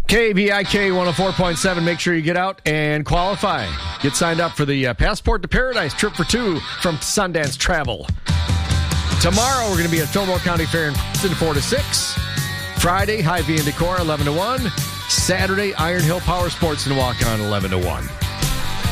KBIK 104.7. Make sure you get out and qualify. Get signed up for the Passport to Paradise trip for two from Sundance Travel. Tomorrow, we're going to be at Fillmore County Fair in 4 to 6. Friday, Hy-Vee and Decor, 11 to 1. Saturday, Iron Hill Power Sports and Walk-On, 11 to 1.